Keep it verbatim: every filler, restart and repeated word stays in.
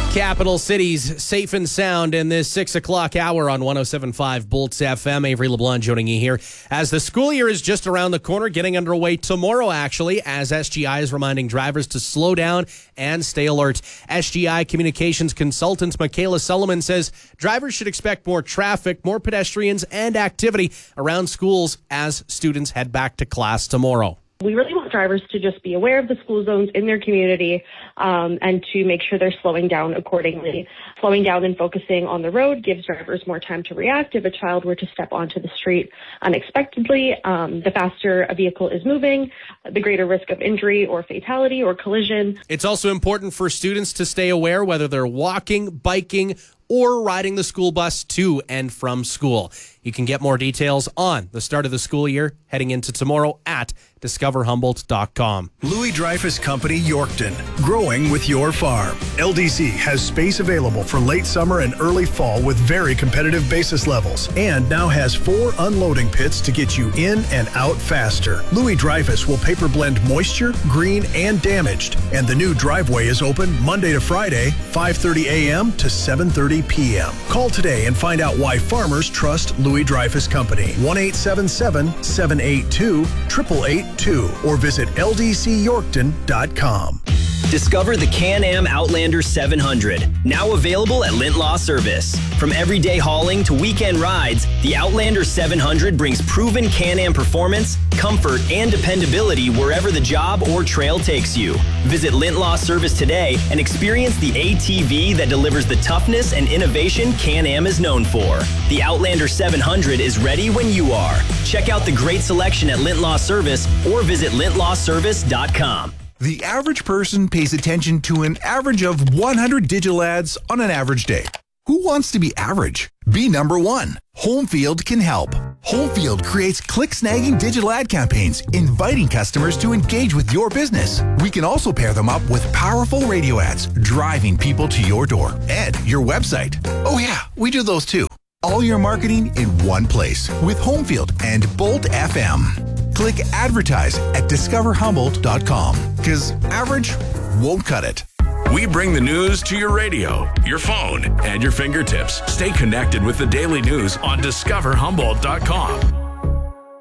Capital Cities, safe and sound in this six o'clock hour on one oh seven point five Bolts F M. Avery LeBlanc joining you here as the school year is just around the corner, getting underway tomorrow, actually, as S G I is reminding drivers to slow down and stay alert. S G I communications consultant Michaela Solomon says drivers should expect more traffic, more pedestrians, and activity around schools as students head back to class tomorrow. We really want drivers to just be aware of the school zones in their community um, and to make sure they're slowing down accordingly. Slowing down and focusing on the road gives drivers more time to react if a child were to step onto the street unexpectedly. Um, the faster a vehicle is moving, the greater risk of injury or fatality or collision. It's also important for students to stay aware whether they're walking, biking, or riding the school bus to and from school. You can get more details on the start of the school year heading into tomorrow at discover humboldt dot com. Louis Dreyfus Company, Yorkton, growing with your farm. L D C has space available for late summer and early fall with very competitive basis levels, and now has four unloading pits to get you in and out faster. Louis Dreyfus will paper blend moisture, green, and damaged, and the new driveway is open Monday to Friday, five thirty a.m. to seven thirty p.m. Call today and find out why farmers trust Louis Dreyfus Company. one eight seven seven, seven eight two, eight eight eight two or visit L D C Yorkton dot com. Discover the Can-Am Outlander seven hundred, now available at Lint Law Service. From everyday hauling to weekend rides, the Outlander seven hundred brings proven Can-Am performance, comfort, and dependability wherever the job or trail takes you. Visit Lint Law Service today and experience the A T V that delivers the toughness and innovation Can-Am is known for. The Outlander seven hundred is ready when you are. Check out the great selection at Lint Law Service or visit lint law service dot com. The average person pays attention to an average of one hundred digital ads on an average day. Who wants to be average? Be number one. Homefield can help. Homefield creates click-snagging digital ad campaigns, inviting customers to engage with your business. We can also pair them up with powerful radio ads, driving people to your door and your website. Oh yeah, we do those too. All your marketing in one place with Homefield and Bolt F M. Click advertise at discover humboldt dot com because average won't cut it. We bring the news to your radio, your phone, and your fingertips. Stay connected with the daily news on discover humboldt dot com.